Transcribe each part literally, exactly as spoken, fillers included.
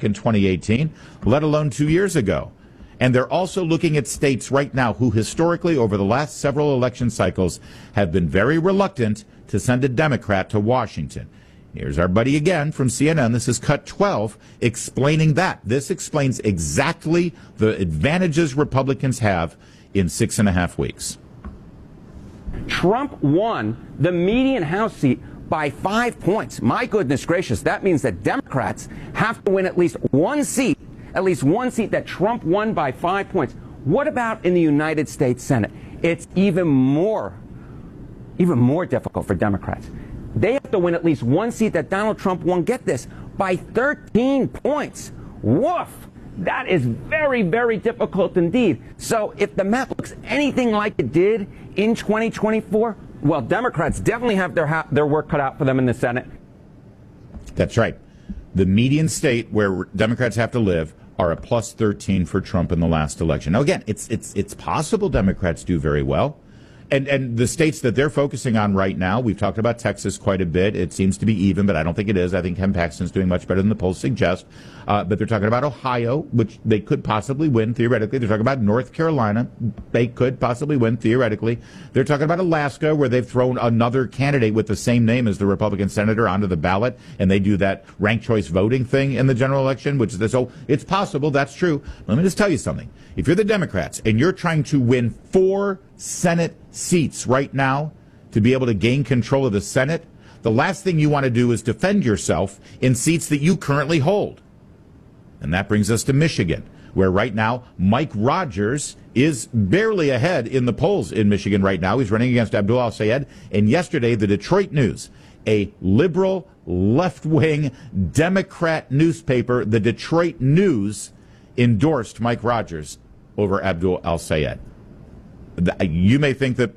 back in twenty eighteen, let alone two years ago. And they're also looking at states right now who historically, over the last several election cycles, have been very reluctant to send a Democrat to Washington. Here's our buddy again from C N N. This is Cut twelve, explaining that. This explains exactly the advantages Republicans have in six and a half weeks. Trump won the median House seat by five points. My goodness gracious, that means that Democrats have to win at least one seat, at least one seat that Trump won by five points. What about in the United States Senate? It's even more, even more difficult for Democrats. They have to win at least one seat that Donald Trump won, get this, by thirteen points. Woof! That is very, very difficult indeed. So if the map looks anything like it did in twenty twenty-four, well, Democrats definitely have their ha- their work cut out for them in the Senate. That's right. The median state where Democrats have to live are a plus thirteen for Trump in the last election. Now, again, it's it's it's possible Democrats do very well. And and the states that they're focusing on right now, we've talked about Texas quite a bit. It seems to be even, but I don't think it is. I think Ken Paxton's doing much better than the polls suggest. Uh, but they're talking about Ohio, which they could possibly win, theoretically. They're talking about North Carolina. They could possibly win, theoretically. They're talking about Alaska, where they've thrown another candidate with the same name as the Republican senator onto the ballot, and they do that ranked choice voting thing in the general election, which is, so it's possible, that's true. Let me just tell you something. If you're the Democrats and you're trying to win four Senate seats right now to be able to gain control of the Senate, the last thing you want to do is defend yourself in seats that you currently hold. And that brings us to Michigan, where right now Mike Rogers is barely ahead in the polls in Michigan right now. He's running against Abdul Al-Sayed. And yesterday, the Detroit News, a liberal, left-wing Democrat newspaper, the Detroit News, endorsed Mike Rogers over Abdul Al-Sayed. You may think that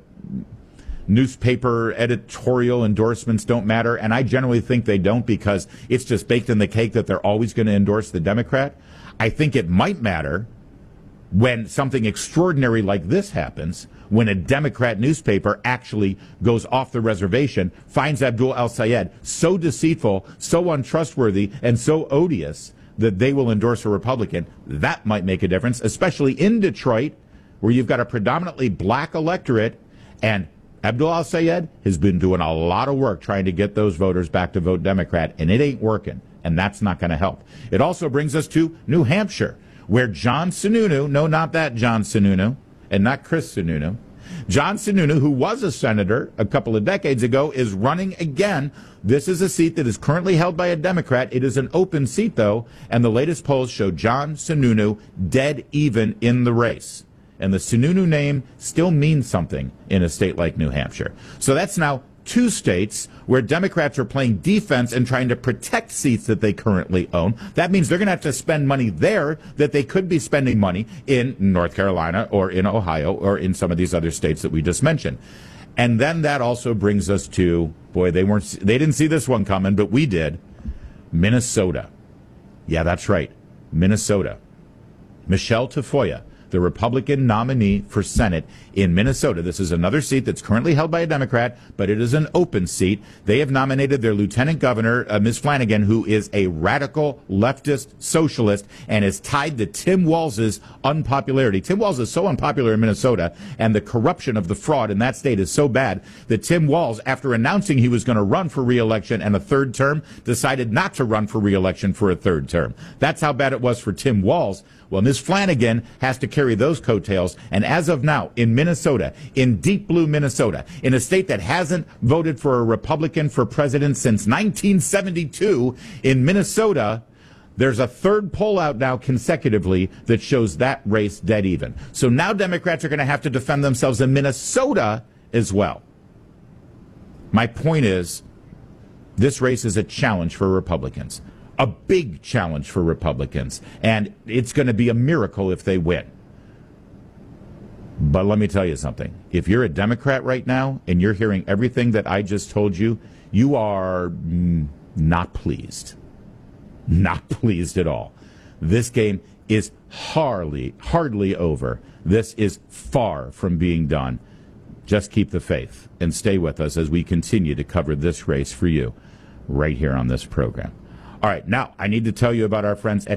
newspaper editorial endorsements don't matter, and I generally think they don't because it's just baked in the cake that they're always going to endorse the Democrat. I think it might matter when something extraordinary like this happens, when a Democrat newspaper actually goes off the reservation, finds Abdul Al-Sayed so deceitful, so untrustworthy, and so odious that they will endorse a Republican. That might make a difference, especially in Detroit, where you've got a predominantly black electorate, and Abdul Al-Sayed has been doing a lot of work trying to get those voters back to vote Democrat, and it ain't working, and that's not going to help. It also brings us to New Hampshire, where John Sununu, no, not that John Sununu, and not Chris Sununu, John Sununu, who was a senator a couple of decades ago, is running again. This is a seat that is currently held by a Democrat. It is an open seat, though, and the latest polls show John Sununu dead even in the race. And the Sununu name still means something in a state like New Hampshire. So that's now two states where Democrats are playing defense and trying to protect seats that they currently own. That means they're going to have to spend money there that they could be spending money in North Carolina or in Ohio or in some of these other states that we just mentioned. And then that also brings us to, boy, they weren't, they didn't see this one coming, but we did. Minnesota. Yeah, that's right. Minnesota. Michelle Tafoya, the Republican nominee for Senate in Minnesota. This is another seat that's currently held by a Democrat, but it is an open seat. They have nominated their lieutenant governor, uh, Miz Flanagan, who is a radical leftist socialist and is tied to Tim Walz's unpopularity. Tim Walz is so unpopular in Minnesota, and the corruption of the fraud in that state is so bad that Tim Walz, after announcing he was going to run for re-election and a third term, decided not to run for re-election for a third term. That's how bad it was for Tim Walz. Well, Miz Flanagan has to carry those coattails, and as of now, in Minnesota, in deep blue Minnesota, in a state that hasn't voted for a Republican for president since nineteen seventy-two, in Minnesota, there's a third poll out now consecutively that shows that race dead even. So now Democrats are going to have to defend themselves in Minnesota as well. My point is, this race is a challenge for Republicans. A big challenge for Republicans, and it's going to be a miracle if they win. But let me tell you something. If you're a Democrat right now and you're hearing everything that I just told you, you are mm, not pleased. Not pleased at all. This game is hardly, hardly over. This is far from being done. Just keep the faith and stay with us as we continue to cover this race for you right here on this program. All right, now I need to tell you about our friends at